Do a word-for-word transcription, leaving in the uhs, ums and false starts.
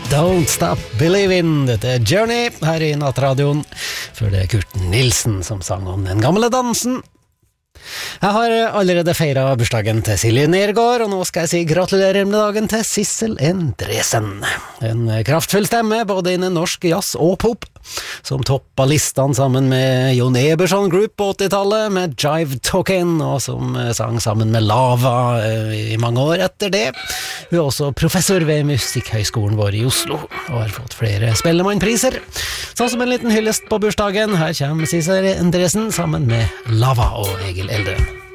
Don't Stop Believin'. Dette er Journey her i Nattradioen. Før det er Kurt Nilsen som sang om den gamle dansen. Jeg har allerede feiret bursdagen til Silje Nergård, og nå skal jeg si gratulerer med dagen til Sissel Endresen. En kraftfull stemme, både innen norsk jazz og pop, som toppa listene sammen med Jon Eberson Group på åttitallet, med Jive Talkin', og som sang sammen med Lava i mange år etter det. Hun er også professor ved Musikkhøgskolen vår i Oslo, og har fått flere Spellemannpriser. Sånn som en liten hyllest på bursdagen, her kommer Sissel Endresen sammen med Lava og Egil Eldren.